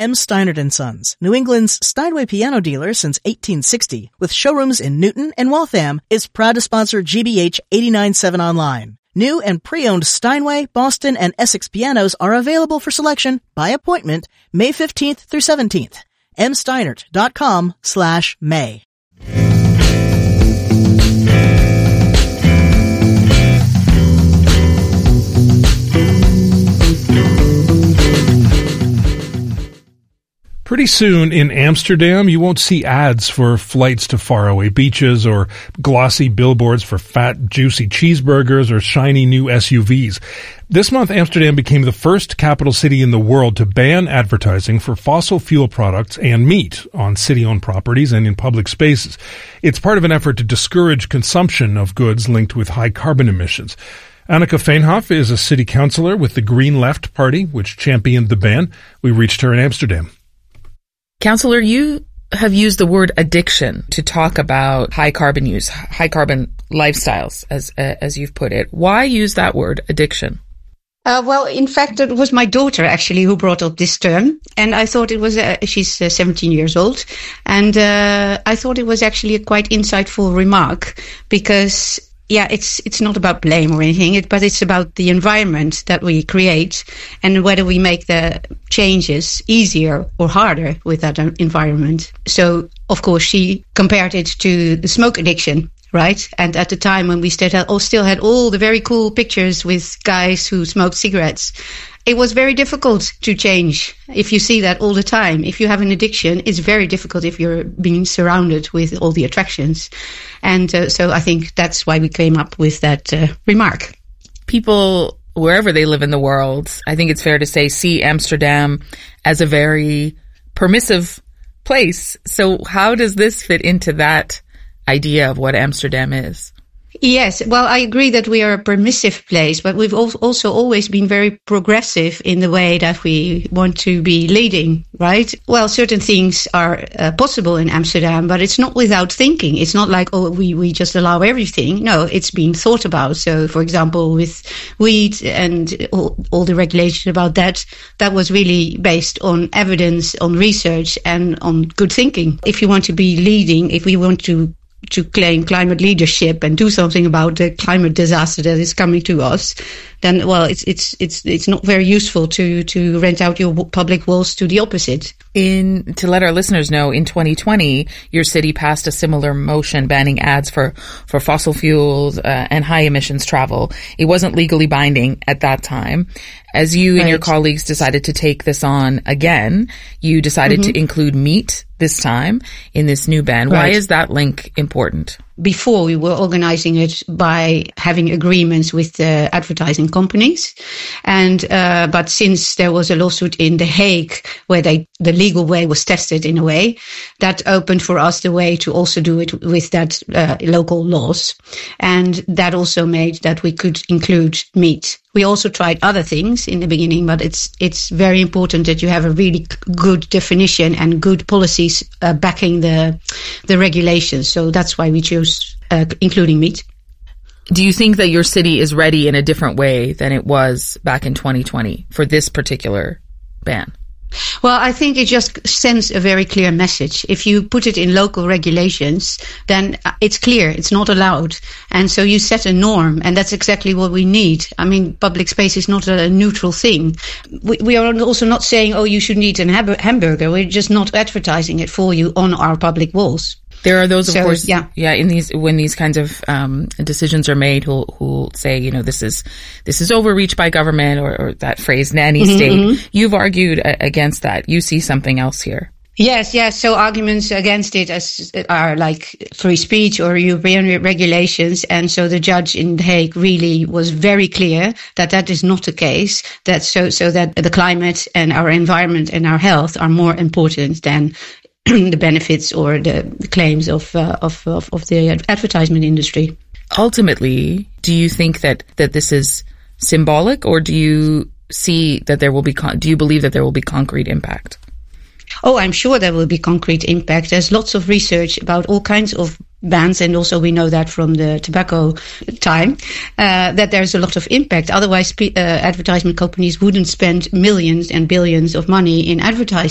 M. Steinert & Sons, New England's Steinway piano dealer since 1860, with showrooms in Newton and Waltham, is proud to sponsor GBH 89.7 Online. New and pre-owned Steinway, Boston, and Essex pianos are available for selection by appointment May 15th through 17th. msteinert.com/May. Pretty soon in Amsterdam, you won't see ads for flights to faraway beaches or glossy billboards for fat, juicy cheeseburgers or shiny new SUVs. This month, Amsterdam became the first capital city in the world to ban advertising for fossil fuel products and meat on city-owned properties and in public spaces. It's part of an effort to discourage consumption of goods linked with high carbon emissions. Anneke Veenhoff is a city councillor with the Green Left Party, which championed the ban. We reached her in Amsterdam. Councillor, you have used the word addiction to talk about high carbon use, high carbon lifestyles, as you've put it. Why use that word, addiction? Well, in fact, it was my daughter actually who brought up this term, and I thought it was. She's 17 years old, and I thought it was actually a quite insightful remark because. Yeah, it's not about blame or anything, but it's about the environment that we create and whether we make the changes easier or harder with that environment. So, of course, she compared it to the smoke addiction, right? And at the time when we still had all the very cool pictures with guys who smoked cigarettes, it was very difficult to change if you see that all the time. If you have an addiction, it's very difficult if you're being surrounded with all the attractions. And so I think that's why we came up with that remark. People, wherever they live in the world, I think it's fair to say, see Amsterdam as a very permissive place. So how does this fit into that idea of what Amsterdam is? Yes, well, I agree that we are a permissive place, but we've also always been very progressive in the way that we want to be leading, right? Well, certain things are possible in Amsterdam, but it's not without thinking. It's not like, we just allow everything. No, it's been thought about. So, for example, with weed and all the regulations about that was really based on evidence, on research, and on good thinking. If you want to be leading, if we want to claim climate leadership and do something about the climate disaster that is coming to us, then, well, it's not very useful to rent out your public walls to the opposite. To let our listeners know, in 2020, your city passed a similar motion banning ads for fossil fuels and high emissions travel. It wasn't legally binding at that time. As you and your colleagues decided to take this on again, you decided to include meat this time in this new ban. Why is that link important? Before, we were organizing it by having agreements with the advertising companies. But since there was a lawsuit in The Hague where the legal way was tested in a way, that opened for us the way to also do it with that local laws. And that also made that we could include meat. We also tried other things in the beginning, but it's very important that you have a really good definition and good policies backing the regulations. So that's why we chose including meat. Do you think that your city is ready in a different way than it was back in 2020 for this particular ban? Well, I think it just sends a very clear message. If you put it in local regulations, then it's clear, it's not allowed. And so you set a norm, and that's exactly what we need. I mean, public space is not a neutral thing. We are also not saying, you shouldn't eat a hamburger. We're just not advertising it for you on our public walls. There are those, of course, when these kinds of decisions are made, who'll say, this is overreach by government, or that phrase nanny state. You've argued against that. You see something else here. Yes. So arguments against it are like free speech or European regulations. And so the judge in The Hague really was very clear that is not the case. That so that the climate and our environment and our health are more important than the benefits or the claims of the advertisement industry. Ultimately, do you think that this is symbolic, or do you see that there will be? Do you believe that there will be concrete impact? Oh, I'm sure there will be concrete impact. There's lots of research about all kinds of bans, and also we know that from the tobacco time, that there's a lot of impact. Otherwise, advertisement companies wouldn't spend millions and billions of money in advertising.